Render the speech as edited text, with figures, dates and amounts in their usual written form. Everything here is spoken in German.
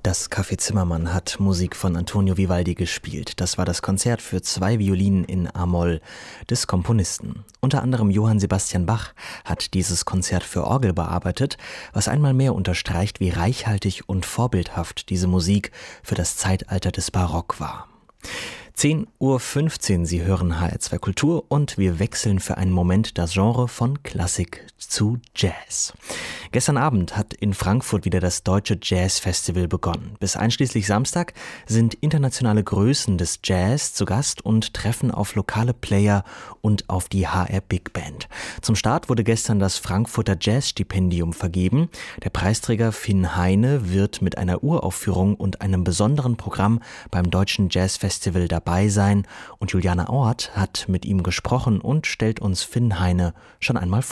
Das Café Zimmermann hat Musik von Antonio Vivaldi gespielt. Das war das Konzert für 2 Violinen in A-Moll des Komponisten. Unter anderem Johann Sebastian Bach hat dieses Konzert für Orgel bearbeitet, was einmal mehr unterstreicht, wie reichhaltig und vorbildhaft diese Musik für das Zeitalter des Barock war. 10:15 Uhr, Sie hören HR2 Kultur und wir wechseln für einen Moment das Genre von Klassik zu Jazz. Gestern Abend hat in Frankfurt wieder das Deutsche Jazz Festival begonnen. Bis einschließlich Samstag sind internationale Größen des Jazz zu Gast und treffen auf lokale Player und auf die HR Big Band. Zum Start wurde gestern das Frankfurter Jazz-Stipendium vergeben. Der Preisträger Finn Heine wird mit einer Uraufführung und einem besonderen Programm beim Deutschen Jazz Festival dabei sein und Juliane Auert hat mit ihm gesprochen und stellt uns Finn Heine schon einmal vor.